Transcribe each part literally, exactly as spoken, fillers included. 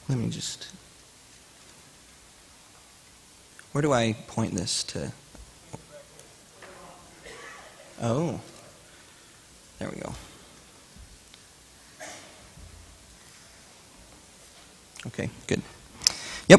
Let me just, where do I point this to? Oh, there we go. Okay, good. Yep.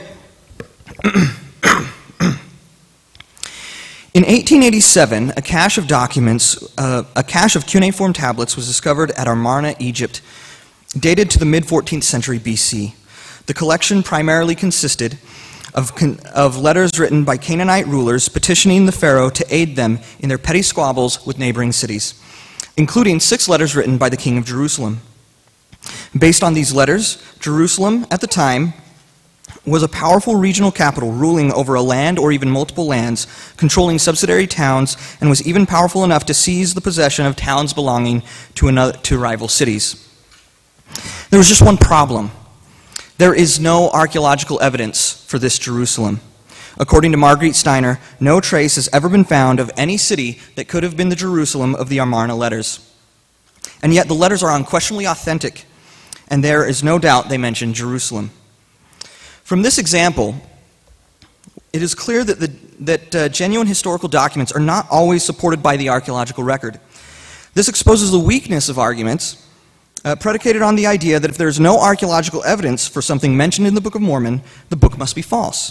In eighteen eighty-seven, a cache of documents, uh, a cache of cuneiform tablets was discovered at Amarna, Egypt, dated to the mid fourteenth century B C. The collection primarily consisted of, con of letters written by Canaanite rulers petitioning the pharaoh to aid them in their petty squabbles with neighboring cities, including six letters written by the king of Jerusalem. Based on these letters, Jerusalem at the time was a powerful regional capital ruling over a land or even multiple lands, controlling subsidiary towns, and was even powerful enough to seize the possession of towns belonging to, another, to rival cities. There was just one problem. There is no archaeological evidence for this Jerusalem. According to Marguerite Steiner, no trace has ever been found of any city that could have been the Jerusalem of the Amarna letters. And yet the letters are unquestionably authentic, and there is no doubt they mention Jerusalem. From this example, it is clear that, the, that uh, genuine historical documents are not always supported by the archaeological record. This exposes the weakness of arguments uh, predicated on the idea that if there is no archaeological evidence for something mentioned in the Book of Mormon, the book must be false.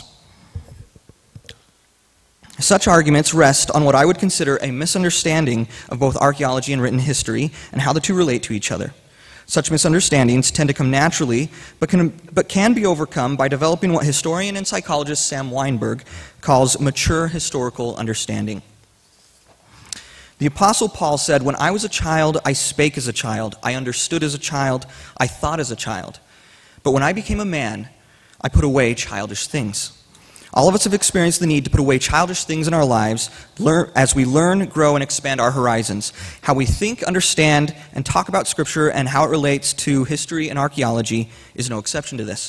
Such arguments rest on what I would consider a misunderstanding of both archaeology and written history and how the two relate to each other. Such misunderstandings tend to come naturally, but can, but can be overcome by developing what historian and psychologist Sam Weinberg calls mature historical understanding. The Apostle Paul said, "When I was a child, I spake as a child, I understood as a child, I thought as a child. But when I became a man, I put away childish things." All of us have experienced the need to put away childish things in our lives learn, as we learn, grow, and expand our horizons. How we think, understand, and talk about Scripture and how it relates to history and archaeology is no exception to this.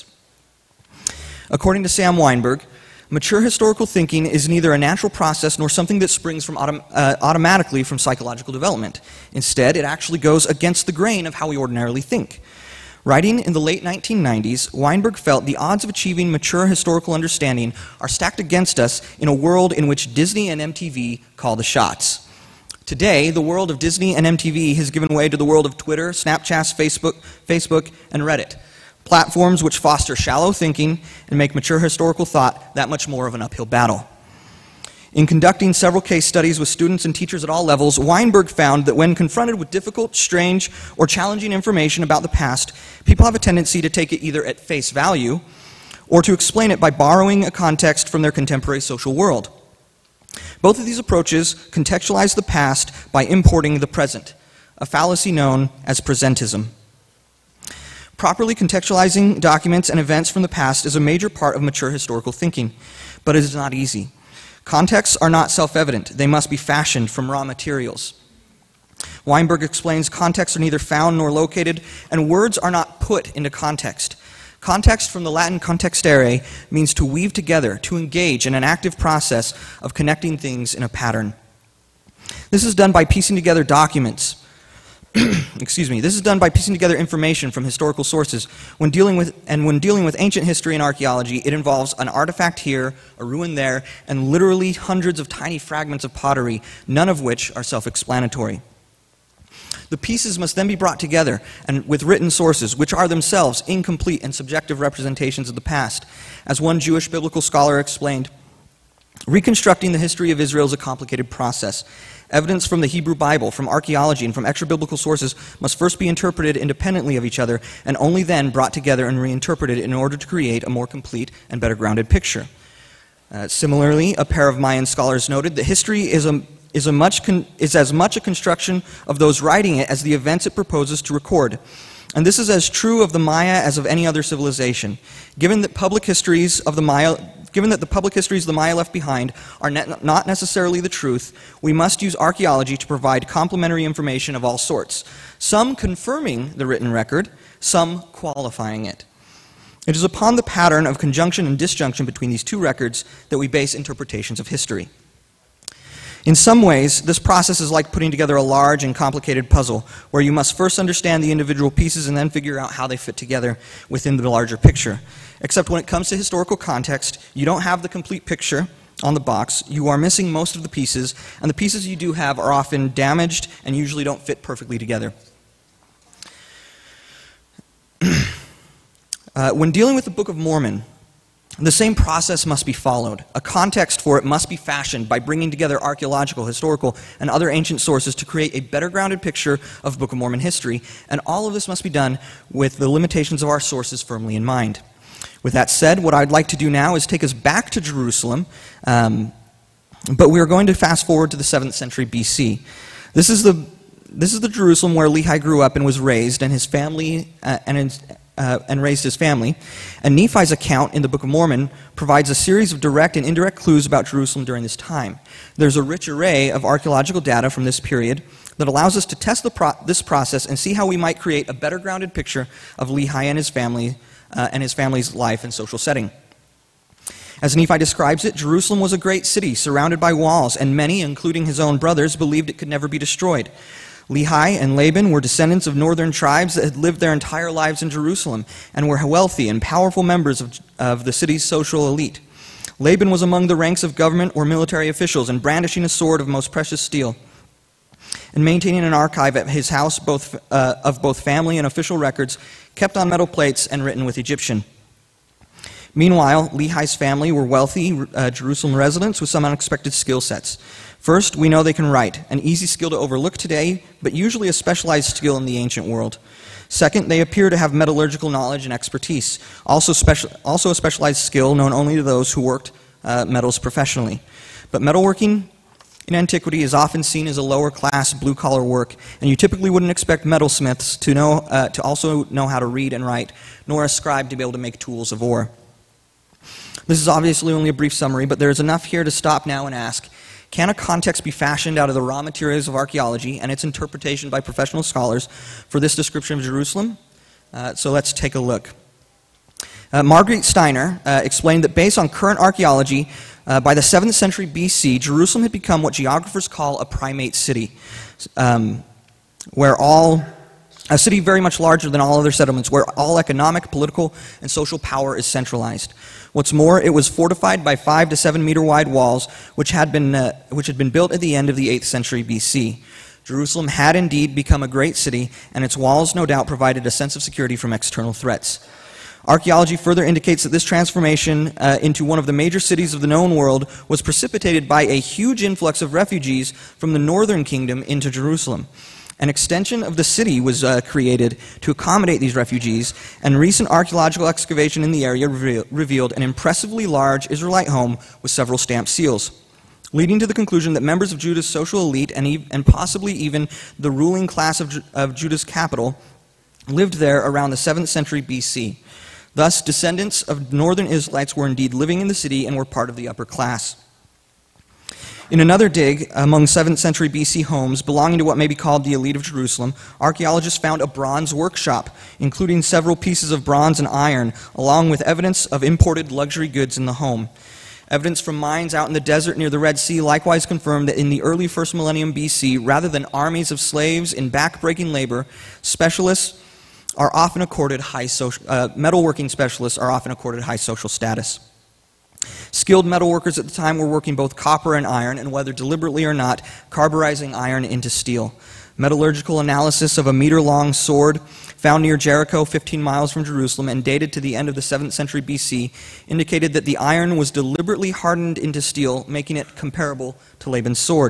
According to Sam Weinberg, mature historical thinking is neither a natural process nor something that springs from autom uh, automatically from psychological development. Instead, it actually goes against the grain of how we ordinarily think. Writing in the late nineteen nineties, Weinberg felt the odds of achieving mature historical understanding are stacked against us in a world in which Disney and M T V call the shots. Today, the world of Disney and M T V has given way to the world of Twitter, Snapchat, Facebook, Facebook, and Reddit, platforms which foster shallow thinking and make mature historical thought that much more of an uphill battle. In conducting several case studies with students and teachers at all levels, Weinberg found that when confronted with difficult, strange, or challenging information about the past, people have a tendency to take it either at face value or to explain it by borrowing a context from their contemporary social world. Both of these approaches contextualize the past by importing the present, a fallacy known as presentism. Properly contextualizing documents and events from the past is a major part of mature historical thinking, but it is not easy. Contexts are not self-evident. They must be fashioned from raw materials. Weinberg explains contexts are neither found nor located, and words are not put into context. Context from the Latin contextere means to weave together, to engage in an active process of connecting things in a pattern. This is done by piecing together documents. Excuse me. This is done by piecing together information from historical sources. When dealing with, and when dealing with ancient history and archaeology, it involves an artifact here, a ruin there, and literally hundreds of tiny fragments of pottery, none of which are self-explanatory. The pieces must then be brought together and with written sources, which are themselves incomplete and subjective representations of the past. As one Jewish biblical scholar explained, reconstructing the history of Israel is a complicated process. Evidence from the Hebrew Bible, from archaeology, and from extra-biblical sources must first be interpreted independently of each other and only then brought together and reinterpreted in order to create a more complete and better grounded picture. Uh, similarly, a pair of Mayan scholars noted that history is, a, is, a much con is as much a construction of those writing it as the events it proposes to record. And this is as true of the Maya as of any other civilization. Given that public histories of the Maya Given that the public histories of the Maya left behind are ne not necessarily the truth, we must use archaeology to provide complementary information of all sorts, some confirming the written record, some qualifying it. It is upon the pattern of conjunction and disjunction between these two records that we base interpretations of history. In some ways, this process is like putting together a large and complicated puzzle, where you must first understand the individual pieces and then figure out how they fit together within the larger picture. Except when it comes to historical context, you don't have the complete picture on the box. You are missing most of the pieces, and the pieces you do have are often damaged and usually don't fit perfectly together. uh, when dealing with the Book of Mormon, the same process must be followed. A context for it must be fashioned by bringing together archaeological, historical, and other ancient sources to create a better grounded picture of Book of Mormon history, and all of this must be done with the limitations of our sources firmly in mind. With that said, what I'd like to do now is take us back to Jerusalem, um, but we are going to fast forward to the seventh century B C. This is the, this is the Jerusalem where Lehi grew up and was raised, and his family, uh, and his, Uh, and raised his family. And Nephi's account in the Book of Mormon provides a series of direct and indirect clues about Jerusalem during this time. There's a rich array of archaeological data from this period that allows us to test the pro this process and see how we might create a better grounded picture of Lehi and his family uh, and his family's life and social setting. As Nephi describes it, Jerusalem was a great city surrounded by walls, and many, including his own brothers, believed it could never be destroyed. Lehi and Laban were descendants of northern tribes that had lived their entire lives in Jerusalem and were wealthy and powerful members of, of the city's social elite. Laban was among the ranks of government or military officials and brandishing a sword of most precious steel and maintaining an archive at his house both, uh, of both family and official records kept on metal plates and written with Egyptian. Meanwhile, Lehi's family were wealthy uh, Jerusalem residents with some unexpected skill sets. First, we know they can write, an easy skill to overlook today, but usually a specialized skill in the ancient world. Second, they appear to have metallurgical knowledge and expertise, also, special, also a specialized skill known only to those who worked uh, metals professionally. But metalworking in antiquity is often seen as a lower-class, blue-collar work, and you typically wouldn't expect metalsmiths to, know, uh, to also know how to read and write, nor a scribe to be able to make tools of ore. This is obviously only a brief summary, but there is enough here to stop now and ask, can a context be fashioned out of the raw materials of archaeology and its interpretation by professional scholars for this description of Jerusalem? Uh, so let's take a look. Uh, Marguerite Steiner uh, explained that based on current archaeology, uh, by the seventh century B C, Jerusalem had become what geographers call a primate city, um, where all a city very much larger than all other settlements, where all economic, political, and social power is centralized. What's more, it was fortified by five to seven meter wide walls, which had been uh, which had been built at the end of the eighth century B C. Jerusalem had indeed become a great city, and its walls no doubt provided a sense of security from external threats. Archaeology further indicates that this transformation uh, into one of the major cities of the known world was precipitated by a huge influx of refugees from the northern kingdom into Jerusalem. An extension of the city was uh, created to accommodate these refugees, and recent archaeological excavation in the area re revealed an impressively large Israelite home with several stamped seals, leading to the conclusion that members of Judah's social elite and, e and possibly even the ruling class of, Ju of Judah's capital lived there around the seventh century B C. Thus, descendants of northern Israelites were indeed living in the city and were part of the upper class. In another dig among seventh century B C homes belonging to what may be called the elite of Jerusalem, archaeologists found a bronze workshop, including several pieces of bronze and iron, along with evidence of imported luxury goods in the home. Evidence from mines out in the desert near the Red Sea likewise confirmed that in the early first millennium B C, rather than armies of slaves in back-breaking labor, specialists are often accorded high social, uh, metalworking specialists are often accorded high social status. Skilled metalworkers at the time were working both copper and iron, and whether deliberately or not, carburizing iron into steel. Metallurgical analysis of a meter-long sword found near Jericho, fifteen miles from Jerusalem, and dated to the end of the seventh century B C, indicated that the iron was deliberately hardened into steel, making it comparable to Laban's sword.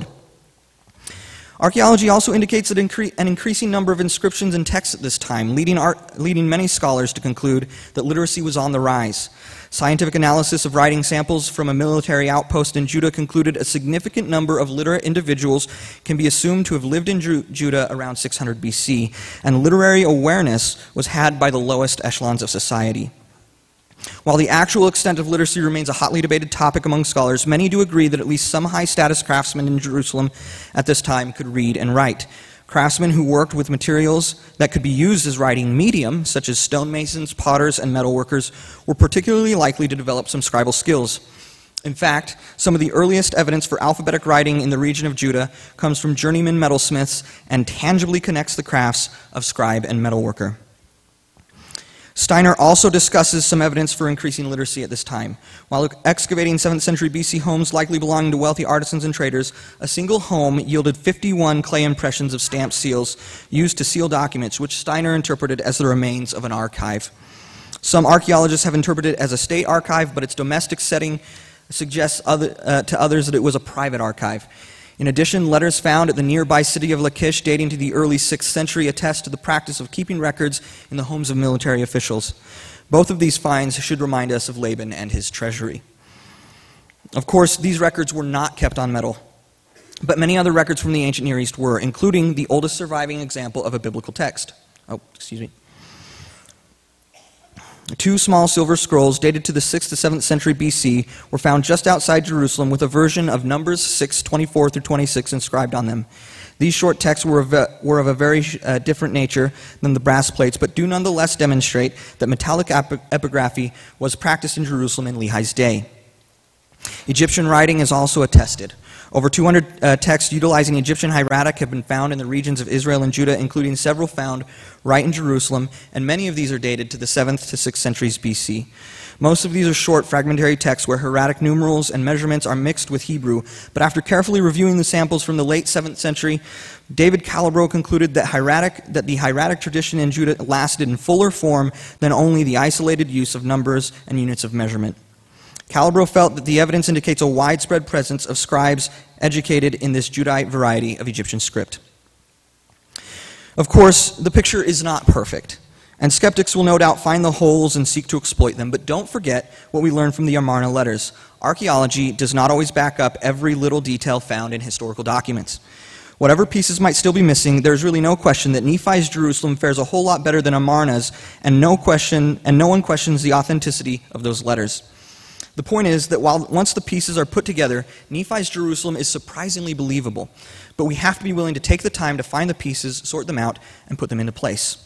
Archaeology also indicates that incre an increasing number of inscriptions and texts at this time, leading, art, leading many scholars to conclude that literacy was on the rise. Scientific analysis of writing samples from a military outpost in Judah concluded a significant number of literate individuals can be assumed to have lived in Ju Judah around six hundred B C, and literary awareness was had by the lowest echelons of society. While the actual extent of literacy remains a hotly debated topic among scholars, many do agree that at least some high-status craftsmen in Jerusalem at this time could read and write. Craftsmen who worked with materials that could be used as writing medium, such as stonemasons, potters, and metalworkers, were particularly likely to develop some scribal skills. In fact, some of the earliest evidence for alphabetic writing in the region of Judah comes from journeyman metalsmiths and tangibly connects the crafts of scribe and metalworker. Steiner also discusses some evidence for increasing literacy at this time. While excavating seventh century B C homes likely belonging to wealthy artisans and traders, a single home yielded fifty-one clay impressions of stamped seals used to seal documents, which Steiner interpreted as the remains of an archive. Some archaeologists have interpreted it as a state archive, but its domestic setting suggests other, uh, to others that it was a private archive. In addition, letters found at the nearby city of Lachish dating to the early sixth century attest to the practice of keeping records in the homes of military officials. Both of these finds should remind us of Laban and his treasury. Of course, these records were not kept on metal, but many other records from the ancient Near East were, including the oldest surviving example of a biblical text. Oh, excuse me. Two small silver scrolls dated to the sixth to seventh century B C were found just outside Jerusalem with a version of Numbers six, twenty-four through twenty-six inscribed on them. These short texts were of a, were of a very uh, different nature than the brass plates, but do nonetheless demonstrate that metallic ep epigraphy was practiced in Jerusalem in Lehi's day. Egyptian writing is also attested. Over two hundred uh, texts utilizing Egyptian hieratic have been found in the regions of Israel and Judah, including several found right in Jerusalem, and many of these are dated to the seventh to sixth centuries B C. Most of these are short, fragmentary texts where hieratic numerals and measurements are mixed with Hebrew, but after carefully reviewing the samples from the late seventh century, David Calabro concluded that, hieratic, that the hieratic tradition in Judah lasted in fuller form than only the isolated use of numbers and units of measurement. Calabro felt that the evidence indicates a widespread presence of scribes educated in this Judite variety of Egyptian script. Of course, the picture is not perfect, and skeptics will no doubt find the holes and seek to exploit them, but don't forget what we learned from the Amarna letters. Archaeology does not always back up every little detail found in historical documents. Whatever pieces might still be missing, there's really no question that Nephi's Jerusalem fares a whole lot better than Amarna's, and no question, and no one questions the authenticity of those letters. The point is that while once the pieces are put together, Nephi's Jerusalem is surprisingly believable, but we have to be willing to take the time to find the pieces, sort them out, and put them into place.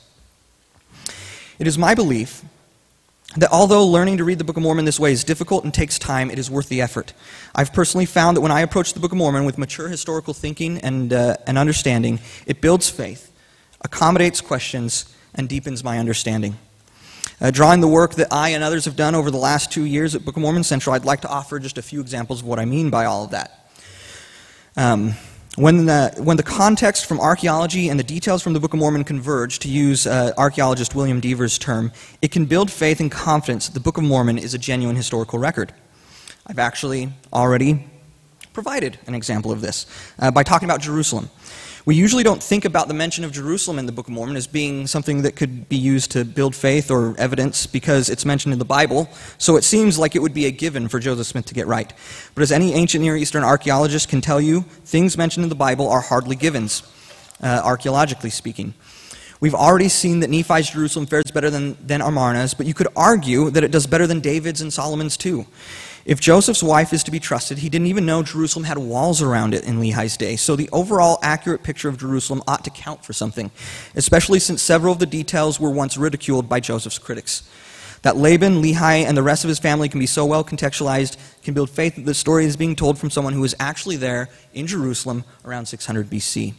It is my belief that although learning to read the Book of Mormon this way is difficult and takes time, it is worth the effort. I've personally found that when I approach the Book of Mormon with mature historical thinking and, uh, and understanding, it builds faith, accommodates questions, and deepens my understanding. Uh, drawing the work that I and others have done over the last two years at Book of Mormon Central, I'd like to offer just a few examples of what I mean by all of that. Um, when, the, when the context from archaeology and the details from the Book of Mormon converge, to use uh, archaeologist William Deaver's term, it can build faith and confidence that the Book of Mormon is a genuine historical record. I've actually already provided an example of this uh, by talking about Jerusalem. We usually don't think about the mention of Jerusalem in the Book of Mormon as being something that could be used to build faith or evidence because it's mentioned in the Bible, so it seems like it would be a given for Joseph Smith to get right. But as any ancient Near Eastern archaeologist can tell you, things mentioned in the Bible are hardly givens, uh, archaeologically speaking. We've already seen that Nephi's Jerusalem fares better than, than Amarna's, but you could argue that it does better than David's and Solomon's too. If Joseph's wife is to be trusted, he didn't even know Jerusalem had walls around it in Lehi's day, so the overall accurate picture of Jerusalem ought to count for something, especially since several of the details were once ridiculed by Joseph's critics. That Laban, Lehi, and the rest of his family can be so well contextualized can build faith that the story is being told from someone who was actually there in Jerusalem around six hundred B C.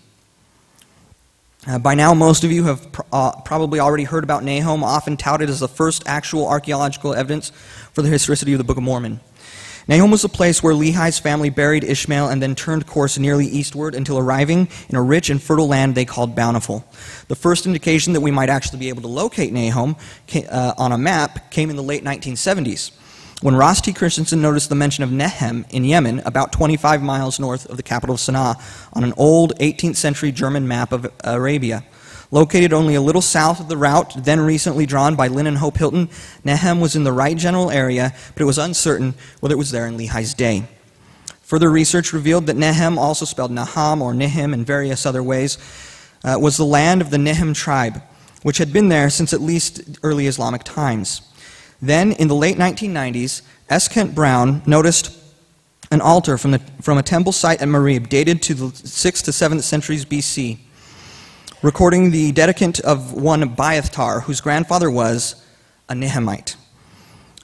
Uh, by now, most of you have pr uh, probably already heard about Nahum, often touted as the first actual archaeological evidence for the historicity of the Book of Mormon. Nahum was the place where Lehi's family buried Ishmael and then turned course nearly eastward until arriving in a rich and fertile land they called Bountiful. The first indication that we might actually be able to locate Nahum uh, on a map came in the late nineteen seventies, when Ross T. Christensen noticed the mention of Nehem in Yemen, about twenty-five miles north of the capital of Sana'a, on an old eighteenth century German map of Arabia. Located only a little south of the route then recently drawn by Lynn and Hope Hilton, Nehem was in the right general area, but it was uncertain whether it was there in Lehi's day. Further research revealed that Nehem, also spelled Naham or Nihim in various other ways, uh, was the land of the Nehem tribe, which had been there since at least early Islamic times. Then, in the late nineteen nineties, S. Kent Brown noticed an altar from, the, from a temple site at Marib dated to the sixth to seventh centuries B C, recording the dedicant of one Abiathar, whose grandfather was a Nehemite.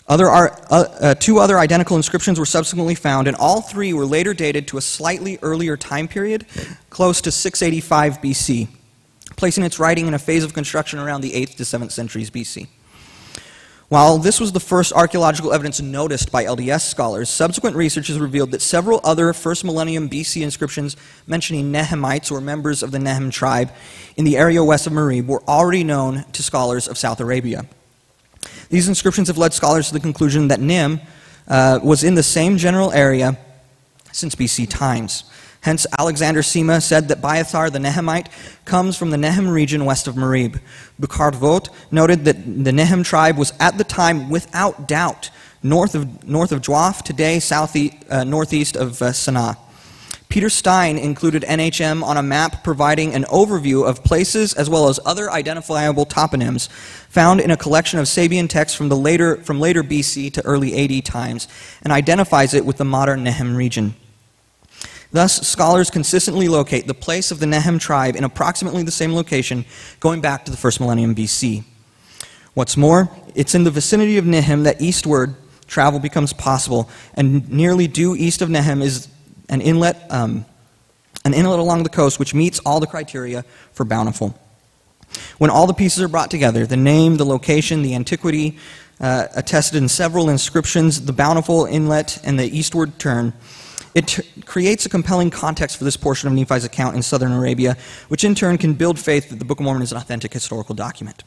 Other, uh, uh, two other identical inscriptions were subsequently found, and all three were later dated to a slightly earlier time period, close to six eighty-five B C, placing its writing in a phase of construction around the eighth to seventh centuries B C. While this was the first archaeological evidence noticed by L D S scholars, subsequent research has revealed that several other first millennium B C inscriptions mentioning Nehemites, or members of the Nehem tribe, in the area west of Marib were already known to scholars of South Arabia. These inscriptions have led scholars to the conclusion that Nim uh, was in the same general area since B C times. Hence, Alexander Sima said that Biathar the Nehemite comes from the Nehem region west of Marib. Bukhard Vot noted that the Nehem tribe was at the time, without doubt, north of, north of Dwaf, today southeast, uh, northeast of uh, Sana'a. Peter Stein included N H M on a map providing an overview of places as well as other identifiable toponyms found in a collection of Sabian texts from, the later, from later B C to early A D times, and identifies it with the modern Nehem region. Thus, scholars consistently locate the place of the Nehem tribe in approximately the same location, going back to the first millennium B C. What's more, it's in the vicinity of Nehem that eastward travel becomes possible, and nearly due east of Nehem is an inlet, um, an inlet along the coast which meets all the criteria for bountiful. When all the pieces are brought together, the name, the location, the antiquity, uh, attested in several inscriptions, the bountiful inlet, and the eastward turn, it creates a compelling context for this portion of Nephi's account in southern Arabia, which in turn can build faith that the Book of Mormon is an authentic historical document.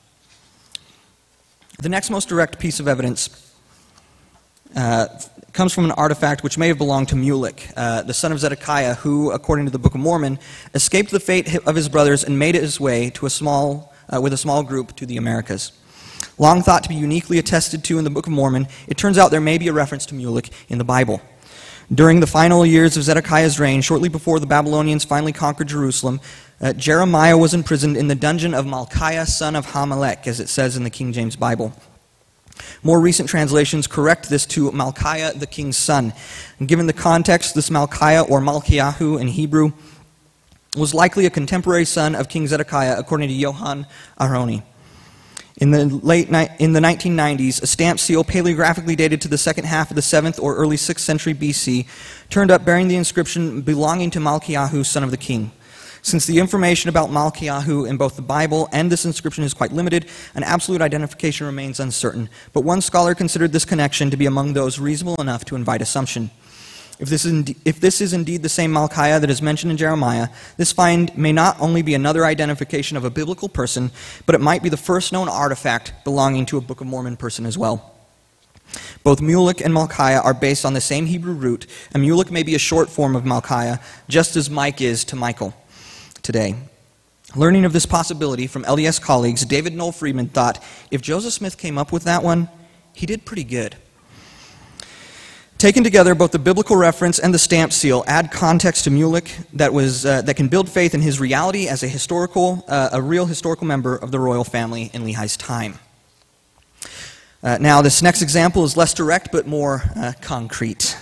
The next most direct piece of evidence uh, comes from an artifact which may have belonged to Mulek, uh, the son of Zedekiah, who, according to the Book of Mormon, escaped the fate of his brothers and made his way to a small, uh, with a small group to the Americas. Long thought to be uniquely attested to in the Book of Mormon, it turns out there may be a reference to Mulek in the Bible. During the final years of Zedekiah's reign, shortly before the Babylonians finally conquered Jerusalem, uh, Jeremiah was imprisoned in the dungeon of Malchiah, son of Hamelech, as it says in the King James Bible. More recent translations correct this to Malchiah, the king's son. And given the context, this Malchiah, or Malchiahu in Hebrew, was likely a contemporary son of King Zedekiah, according to Johann Aharoni. In the late in the nineteen nineties, a stamp seal paleographically dated to the second half of the seventh or early sixth century B C turned up bearing the inscription belonging to Malchiahu, son of the king. Since the information about Malchiahu in both the Bible and this inscription is quite limited, an absolute identification remains uncertain, but one scholar considered this connection to be among those reasonable enough to invite assumption. If this, is indeed, if this is indeed the same Malchiah that is mentioned in Jeremiah, this find may not only be another identification of a biblical person, but it might be the first known artifact belonging to a Book of Mormon person as well. Both Mulek and Malchiah are based on the same Hebrew root, and Mulek may be a short form of Malchiah, just as Mike is to Michael today. Learning of this possibility from L D S colleagues, David Noel Friedman thought, if Joseph Smith came up with that one, he did pretty good. Taken together, both the biblical reference and the stamp seal add context to Mulek that, was, uh, that can build faith in his reality as a historical, uh, a real historical member of the royal family in Lehi's time. Uh, now, this next example is less direct but more uh, concrete.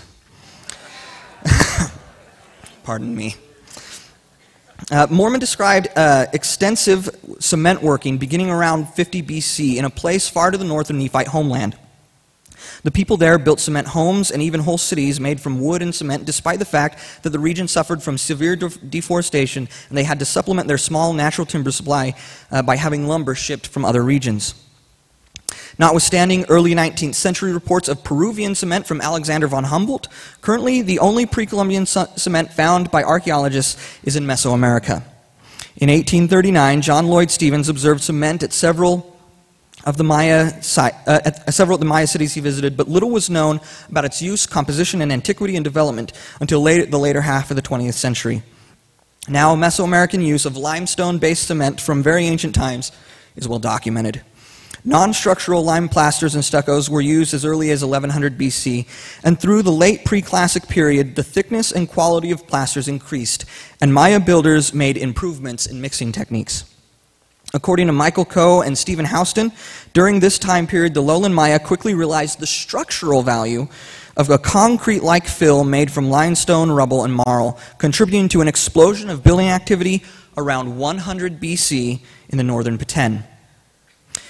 Pardon me. Uh, Mormon described uh, extensive cement working beginning around fifty B C in a place far to the north of Nephite homeland. The people there built cement homes and even whole cities made from wood and cement, despite the fact that the region suffered from severe de deforestation and they had to supplement their small natural timber supply uh, by having lumber shipped from other regions. Notwithstanding early nineteenth century reports of Peruvian cement from Alexander von Humboldt, currently the only pre-Columbian cement found by archaeologists is in Mesoamerica. In eighteen thirty-nine, John Lloyd Stevens observed cement at several of the Maya uh, at several of the Maya cities he visited, but little was known about its use, composition, and antiquity and development until late, the later half of the twentieth century. Now, Mesoamerican use of limestone-based cement from very ancient times is well documented. Non-structural lime plasters and stuccos were used as early as eleven hundred B C, and through the late pre-classic period, the thickness and quality of plasters increased, and Maya builders made improvements in mixing techniques. According to Michael Coe and Stephen Houston, during this time period, the lowland Maya quickly realized the structural value of a concrete-like fill made from limestone, rubble, and marl, contributing to an explosion of building activity around one hundred B C in the northern Petén.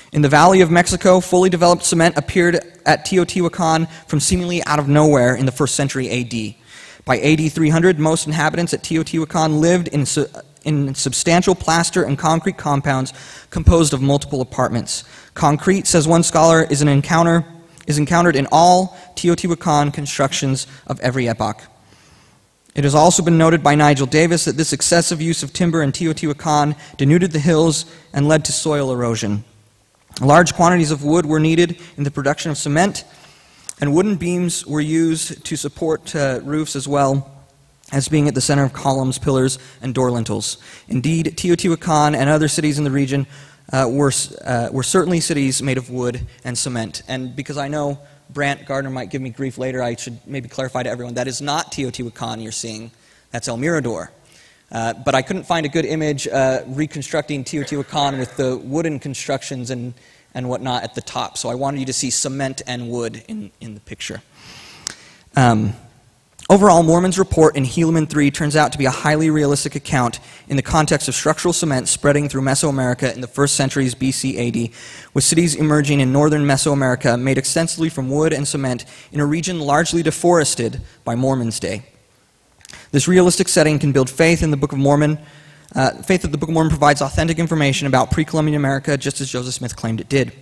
In the Valley of Mexico, fully developed cement appeared at Teotihuacan from seemingly out of nowhere in the first century A D. By A D three hundred, most inhabitants at Teotihuacan lived in, su in substantial plaster and concrete compounds composed of multiple apartments. Concrete, says one scholar, is, an encounter, is encountered in all Teotihuacan constructions of every epoch. It has also been noted by Nigel Davis that this excessive use of timber in Teotihuacan denuded the hills and led to soil erosion. Large quantities of wood were needed in the production of cement, and wooden beams were used to support uh, roofs as well as being at the center of columns, pillars, and door lintels. Indeed, Teotihuacan and other cities in the region uh, were, uh, were certainly cities made of wood and cement. And because I know Brant Gardner might give me grief later, I should maybe clarify to everyone, that is not Teotihuacan you're seeing, that's El Mirador. Uh, but I couldn't find a good image uh, reconstructing Teotihuacan with the wooden constructions and, and whatnot at the top. So I wanted you to see cement and wood in, in the picture. Um, overall, Moorman's report in Helaman three turns out to be a highly realistic account in the context of structural cement spreading through Mesoamerica in the first centuries B C A D, with cities emerging in northern Mesoamerica made extensively from wood and cement in a region largely deforested by Moorman's day. This realistic setting can build faith in the Book of Mormon, uh, faith that the Book of Mormon provides authentic information about pre-Columbian America, just as Joseph Smith claimed it did.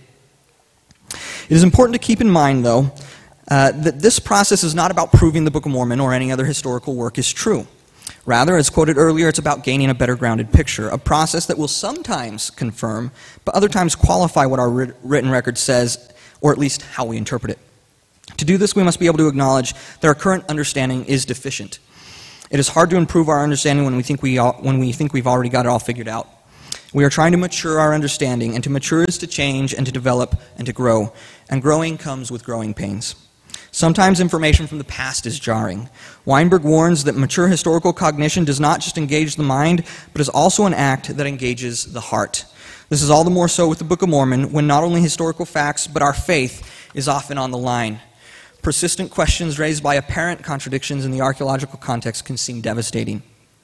It is important to keep in mind, though, uh, that this process is not about proving the Book of Mormon or any other historical work is true. Rather, as quoted earlier, it's about gaining a better grounded picture, a process that will sometimes confirm, but other times qualify what our writ written record says, or at least how we interpret it. To do this, we must be able to acknowledge that our current understanding is deficient. It is hard to improve our understanding when we think we all, when we think we've already got it all figured out. We are trying to mature our understanding, and to mature is to change and to develop and to grow. And growing comes with growing pains. Sometimes information from the past is jarring. Weinberg warns that mature historical cognition does not just engage the mind, but is also an act that engages the heart. This is all the more so with the Book of Mormon, when not only historical facts, but our faith is often on the line. Persistent questions raised by apparent contradictions in the archaeological context can seem devastating.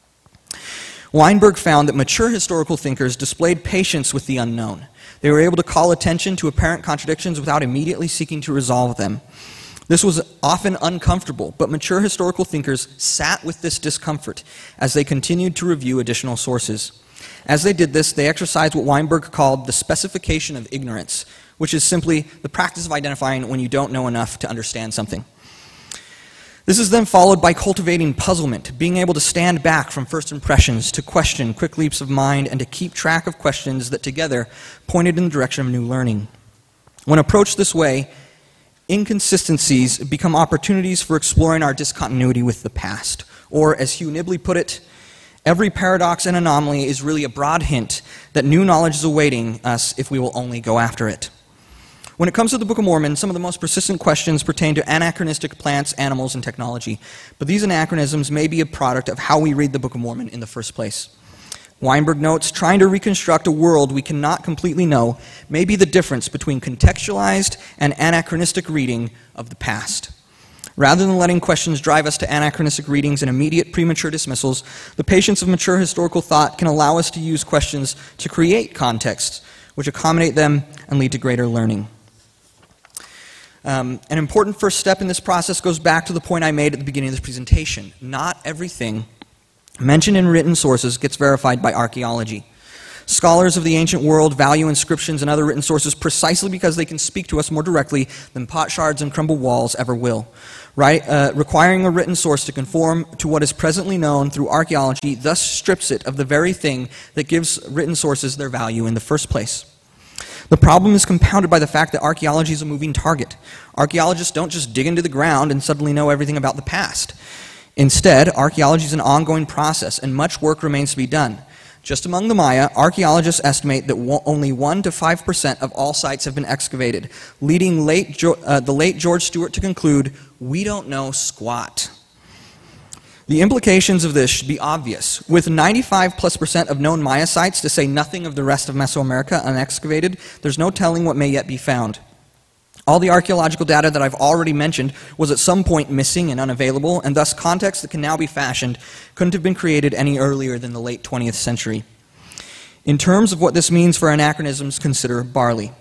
Weinberg found that mature historical thinkers displayed patience with the unknown. They were able to call attention to apparent contradictions without immediately seeking to resolve them. This was often uncomfortable, but mature historical thinkers sat with this discomfort as they continued to review additional sources. As they did this, they exercised what Weinberg called the specification of ignorance, which is simply the practice of identifying when you don't know enough to understand something. This is then followed by cultivating puzzlement, being able to stand back from first impressions, to question quick leaps of mind, and to keep track of questions that together pointed in the direction of new learning. When approached this way, inconsistencies become opportunities for exploring our discontinuity with the past. Or, as Hugh Nibley put it, every paradox and anomaly is really a broad hint that new knowledge is awaiting us if we will only go after it. When it comes to the Book of Mormon, some of the most persistent questions pertain to anachronistic plants, animals, and technology. But these anachronisms may be a product of how we read the Book of Mormon in the first place. Weinberg notes, trying to reconstruct a world we cannot completely know may be the difference between contextualized and anachronistic reading of the past. Rather than letting questions drive us to anachronistic readings and immediate premature dismissals, the patience of mature historical thought can allow us to use questions to create contexts which accommodate them and lead to greater learning. Um, an important first step in this process goes back to the point I made at the beginning of this presentation. Not everything mentioned in written sources gets verified by archaeology. Scholars of the ancient world value inscriptions and other written sources precisely because they can speak to us more directly than potsherds and crumbled walls ever will. Right, uh, requiring a written source to conform to what is presently known through archaeology thus strips it of the very thing that gives written sources their value in the first place. The problem is compounded by the fact that archaeology is a moving target. Archaeologists don't just dig into the ground and suddenly know everything about the past. Instead, archaeology is an ongoing process, and much work remains to be done. Just among the Maya, archaeologists estimate that only one to five percent of all sites have been excavated, leading late uh, the late George Stewart to conclude, "We don't know squat." The implications of this should be obvious. With ninety-five plus percent of known Maya sites, to say nothing of the rest of Mesoamerica, unexcavated, there's no telling what may yet be found. All the archaeological data that I've already mentioned was at some point missing and unavailable, and thus context that can now be fashioned couldn't have been created any earlier than the late twentieth century. In terms of what this means for anachronisms, consider barley.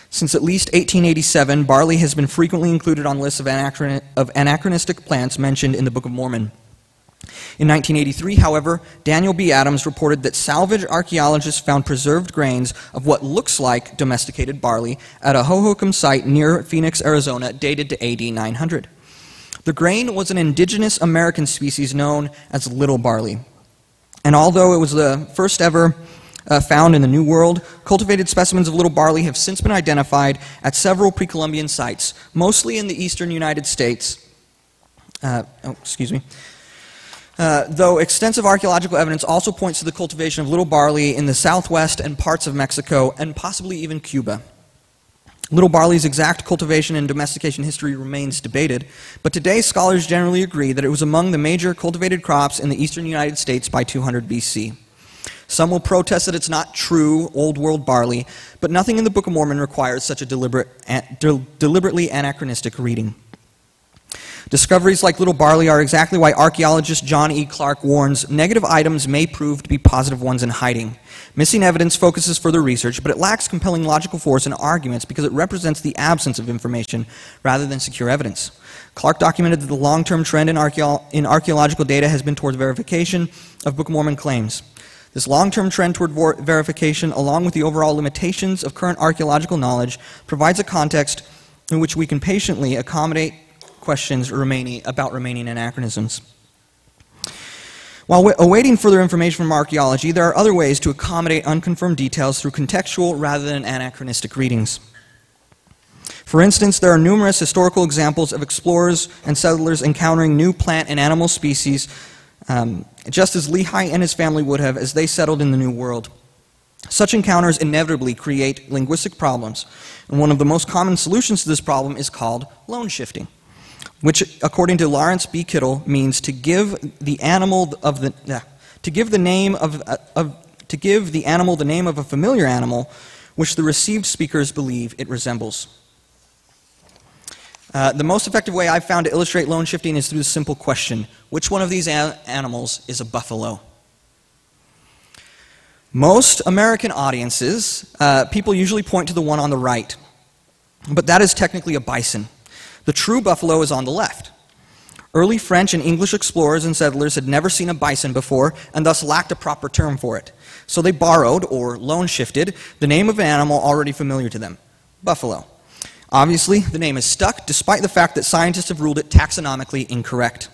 Since at least eighteen eighty-seven, barley has been frequently included on lists of, anachron of anachronistic plants mentioned in the Book of Mormon. In nineteen eighty-three, however, Daniel B. Adams reported that salvage archaeologists found preserved grains of what looks like domesticated barley at a Hohokam site near Phoenix, Arizona, dated to A D nine hundred. The grain was an indigenous American species known as little barley. And although it was the first ever uh, found in the New World, cultivated specimens of little barley have since been identified at several pre-Columbian sites, mostly in the eastern United States. Uh, oh, excuse me. Uh, though extensive archaeological evidence also points to the cultivation of little barley in the southwest and parts of Mexico, and possibly even Cuba. Little barley's exact cultivation and domestication history remains debated, but today scholars generally agree that it was among the major cultivated crops in the eastern United States by two hundred B C. Some will protest that it's not true Old World barley, but nothing in the Book of Mormon requires such a deliberate, de deliberately anachronistic reading. Discoveries like little barley are exactly why archaeologist John E. Clark warns negative items may prove to be positive ones in hiding. Missing evidence focuses further research, but it lacks compelling logical force in arguments because it represents the absence of information rather than secure evidence. Clark documented that the long-term trend in, archeo in archaeological data has been towards verification of Book of Mormon claims. This long-term trend toward verification, along with the overall limitations of current archaeological knowledge, provides a context in which we can patiently accommodate questions remaining, about remaining anachronisms. While awaiting further information from archaeology, there are other ways to accommodate unconfirmed details through contextual rather than anachronistic readings. For instance, there are numerous historical examples of explorers and settlers encountering new plant and animal species, um, just as Lehi and his family would have as they settled in the New World. Such encounters inevitably create linguistic problems, and one of the most common solutions to this problem is called lone shifting, which, according to Lawrence B. Kittle, means to give the animal of the uh, to give the name of, uh, of to give the animal the name of a familiar animal, which the received speakers believe it resembles. Uh, the most effective way I've found to illustrate lone shifting is through the simple question: which one of these a animals is a buffalo? Most American audiences, uh, people usually point to the one on the right, but that is technically a bison. The true buffalo is on the left. Early French and English explorers and settlers had never seen a bison before and thus lacked a proper term for it. So they borrowed, or lone shifted, the name of an animal already familiar to them: buffalo. Obviously, the name is stuck, despite the fact that scientists have ruled it taxonomically incorrect.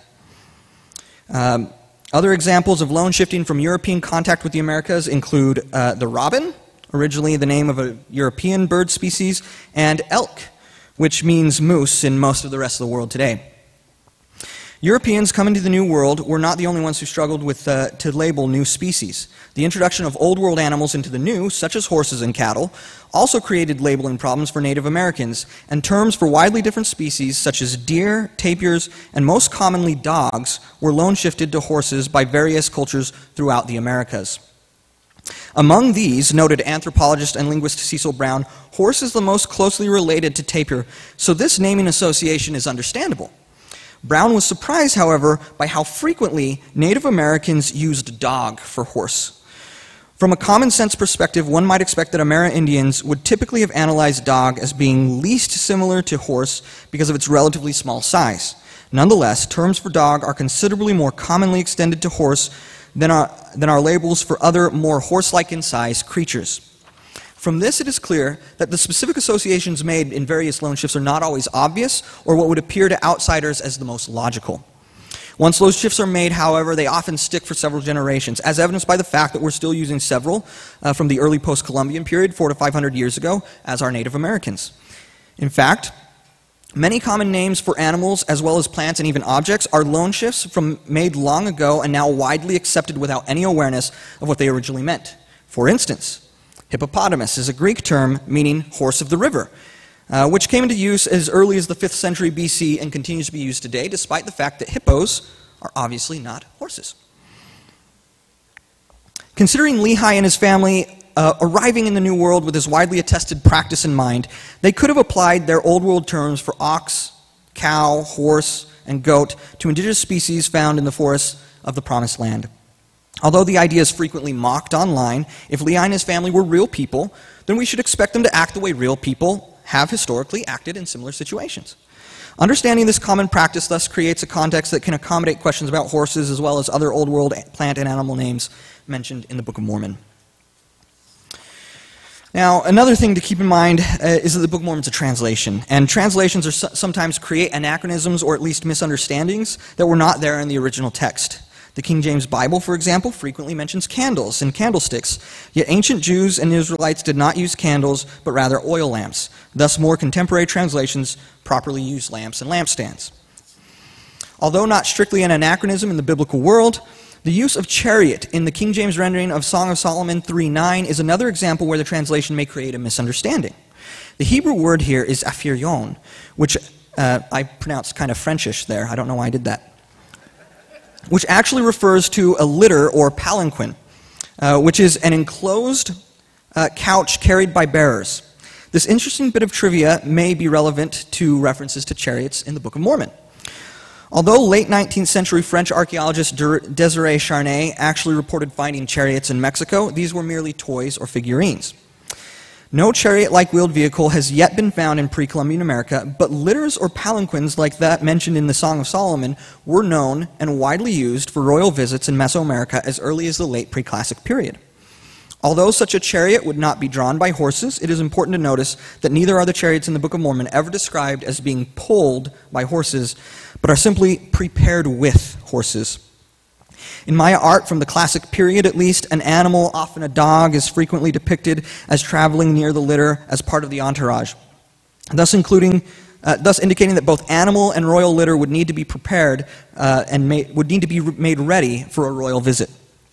Um, other examples of lone shifting from European contact with the Americas include uh, the robin, originally the name of a European bird species, and elk, which means moose in most of the rest of the world today. Europeans coming to the New World were not the only ones who struggled with, uh, to label new species. The introduction of Old World animals into the New, such as horses and cattle, also created labeling problems for Native Americans, and terms for widely different species such as deer, tapirs, and most commonly dogs were lone shifted to horses by various cultures throughout the Americas. Among these, noted anthropologist and linguist Cecil Brown, horse is the most closely related to tapir, so this naming association is understandable. Brown was surprised, however, by how frequently Native Americans used dog for horse. From a common sense perspective, one might expect that Amerindians would typically have analyzed dog as being least similar to horse because of its relatively small size. Nonetheless, terms for dog are considerably more commonly extended to horse than our, than our labels for other more horse-like in size creatures. From this, it is clear that the specific associations made in various lone shifts are not always obvious or what would appear to outsiders as the most logical. Once those shifts are made, however, they often stick for several generations, as evidenced by the fact that we're still using several uh, from the early post-Columbian period, four to five hundred years ago, as our Native Americans. In fact, many common names for animals, as well as plants and even objects, are lone shifts from made long ago and now widely accepted without any awareness of what they originally meant. For instance, hippopotamus is a Greek term meaning horse of the river, uh, which came into use as early as the fifth century B C and continues to be used today, despite the fact that hippos are obviously not horses. Considering Lehi and his family uh, arriving in the New World with this widely attested practice in mind, they could have applied their Old World terms for ox, cow, horse, and goat to indigenous species found in the forests of the Promised Land. Although the idea is frequently mocked online, if Lehi and his family were real people, then we should expect them to act the way real people have historically acted in similar situations. Understanding this common practice thus creates a context that can accommodate questions about horses as well as other Old World plant and animal names mentioned in the Book of Mormon. Now, another thing to keep in mind uh, is that the Book of Mormon is a translation, and translations are so sometimes create anachronisms or at least misunderstandings that were not there in the original text. The King James Bible, for example, frequently mentions candles and candlesticks, yet ancient Jews and Israelites did not use candles, but rather oil lamps. Thus, more contemporary translations properly use lamps and lampstands. Although not strictly an anachronism in the biblical world, the use of chariot in the King James rendering of Song of Solomon three nine is another example where the translation may create a misunderstanding. The Hebrew word here is aphirion, which uh, I pronounced kind of Frenchish there. I don't know why I did that. Which actually refers to a litter or palanquin, uh, which is an enclosed uh, couch carried by bearers. This interesting bit of trivia may be relevant to references to chariots in the Book of Mormon. Although late nineteenth century French archaeologist Désiré Charnay actually reported finding chariots in Mexico, these were merely toys or figurines. No chariot-like wheeled vehicle has yet been found in pre-Columbian America, but litters or palanquins like that mentioned in the Song of Solomon were known and widely used for royal visits in Mesoamerica as early as the late pre-classic period. Although such a chariot would not be drawn by horses, it is important to notice that neither are the chariots in the Book of Mormon ever described as being pulled by horses, but are simply prepared with horses. In Maya art from the classic period, at least, an animal, often a dog, is frequently depicted as traveling near the litter as part of the entourage, thus, including, uh, thus indicating that both animal and royal litter would need to be prepared uh, and made, would need to be made ready for a royal visit.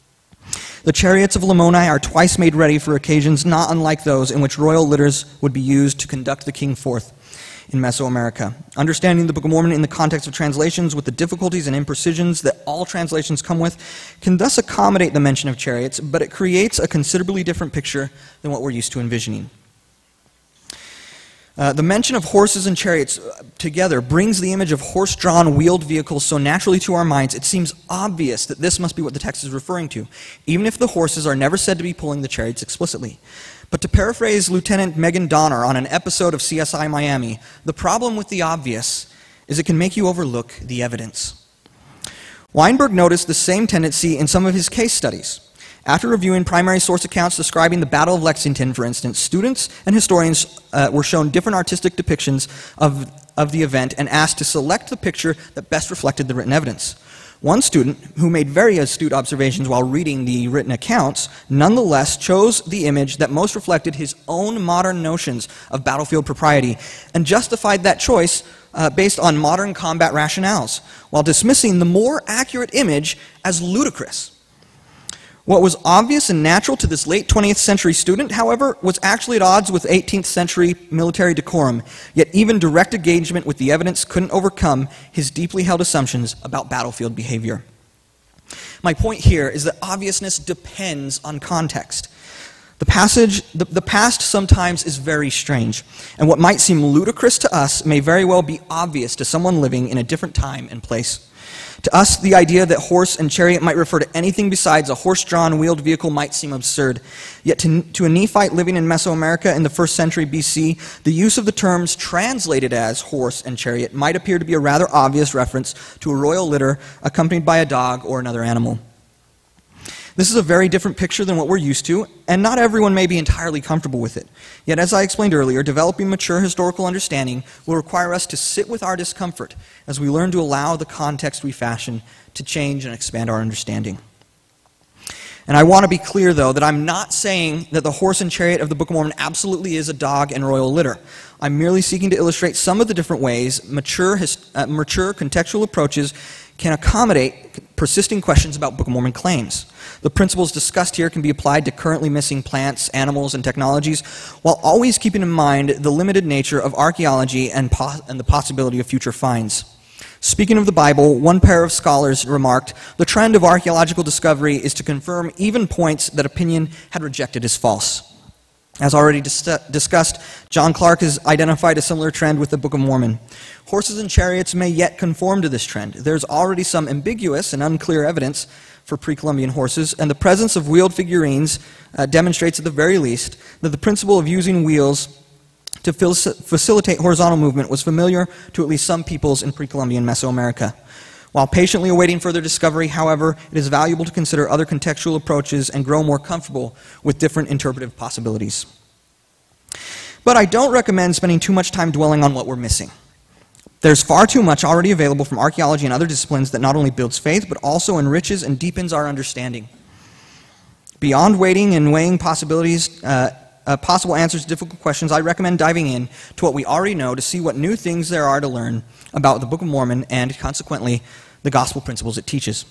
The chariots of Lamoni are twice made ready for occasions not unlike those in which royal litters would be used to conduct the king forth in Mesoamerica. Understanding the Book of Mormon in the context of translations with the difficulties and imprecisions that all translations come with can thus accommodate the mention of chariots, but it creates a considerably different picture than what we're used to envisioning. Uh, the mention of horses and chariots together brings the image of horse-drawn wheeled vehicles so naturally to our minds, it seems obvious that this must be what the text is referring to, even if the horses are never said to be pulling the chariots explicitly. But to paraphrase Lieutenant Megan Donner on an episode of C S I Miami, the problem with the obvious is it can make you overlook the evidence. Weinberg noticed the same tendency in some of his case studies. After reviewing primary source accounts describing the Battle of Lexington, for instance, students and historians uh, were shown different artistic depictions of, of the event and asked to select the picture that best reflected the written evidence. One student, who made very astute observations while reading the written accounts, nonetheless chose the image that most reflected his own modern notions of battlefield propriety and justified that choice uh, based on modern combat rationales, while dismissing the more accurate image as ludicrous. What was obvious and natural to this late twentieth century student, however, was actually at odds with eighteenth century military decorum, yet even direct engagement with the evidence couldn't overcome his deeply held assumptions about battlefield behavior. My point here is that obviousness depends on context. The passage, the, the past sometimes is very strange, and what might seem ludicrous to us may very well be obvious to someone living in a different time and place. To us, the idea that horse and chariot might refer to anything besides a horse-drawn wheeled vehicle might seem absurd. Yet to, to a Nephite living in Mesoamerica in the first century B C, the use of the terms translated as horse and chariot might appear to be a rather obvious reference to a royal litter accompanied by a dog or another animal. This is a very different picture than what we're used to, and not everyone may be entirely comfortable with it. Yet, as I explained earlier, developing mature historical understanding will require us to sit with our discomfort as we learn to allow the context we fashion to change and expand our understanding. And I want to be clear, though, that I'm not saying that the horse and chariot of the Book of Mormon absolutely is a dog and royal litter. I'm merely seeking to illustrate some of the different ways mature, uh, mature contextual approaches can accommodate persisting questions about Book of Mormon claims. The principles discussed here can be applied to currently missing plants, animals, and technologies, while always keeping in mind the limited nature of archaeology and, po and the possibility of future finds. Speaking of the Bible, one pair of scholars remarked, "The trend of archaeological discovery is to confirm even points that opinion had rejected as false." As already dis discussed, John Clark has identified a similar trend with the Book of Mormon. Horses and chariots may yet conform to this trend. There's already some ambiguous and unclear evidence for pre-Columbian horses, and the presence of wheeled figurines uh, demonstrates at the very least that the principle of using wheels to facilitate horizontal movement was familiar to at least some peoples in pre-Columbian Mesoamerica. While patiently awaiting further discovery, however, it is valuable to consider other contextual approaches and grow more comfortable with different interpretive possibilities. But I don't recommend spending too much time dwelling on what we're missing. There's far too much already available from archaeology and other disciplines that not only builds faith, but also enriches and deepens our understanding. Beyond waiting and weighing possibilities, uh, uh, possible answers to difficult questions, I recommend diving in to what we already know to see what new things there are to learn about the Book of Mormon and, consequently, the gospel principles it teaches.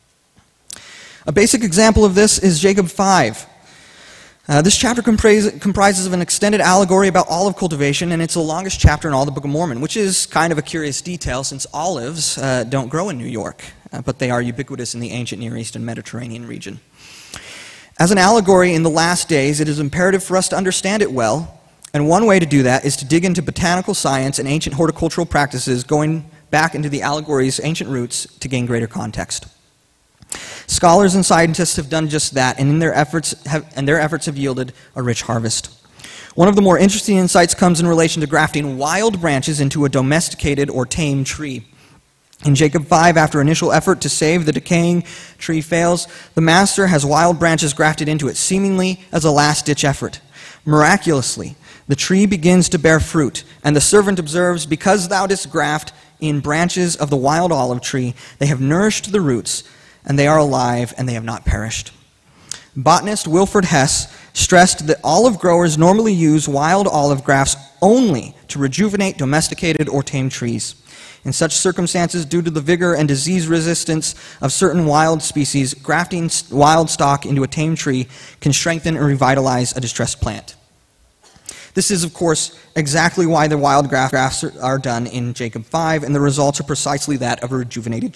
A basic example of this is Jacob five. Uh, this chapter comprise, comprises of an extended allegory about olive cultivation, and it's the longest chapter in all the Book of Mormon, which is kind of a curious detail since olives uh, don't grow in New York, uh, but they are ubiquitous in the ancient Near East and Mediterranean region. As an allegory in the last days, it is imperative for us to understand it well, and one way to do that is to dig into botanical science and ancient horticultural practices, going back into the allegory's ancient roots to gain greater context. Scholars and scientists have done just that, and in their efforts have, and their efforts have yielded a rich harvest. One of the more interesting insights comes in relation to grafting wild branches into a domesticated or tame tree. In Jacob five, after initial effort to save the decaying tree fails, the master has wild branches grafted into it, seemingly as a last-ditch effort. Miraculously, the tree begins to bear fruit, and the servant observes, "Because thou didst graft in branches of the wild olive tree, they have nourished the roots, and they are alive, and they have not perished." Botanist Wilfred Hess stressed that olive growers normally use wild olive grafts only to rejuvenate domesticated or tame trees. In such circumstances, due to the vigor and disease resistance of certain wild species, grafting wild stock into a tame tree can strengthen and revitalize a distressed plant. This is, of course, exactly why the wild grafts are done in Jacob five, and the results are precisely that of a rejuvenated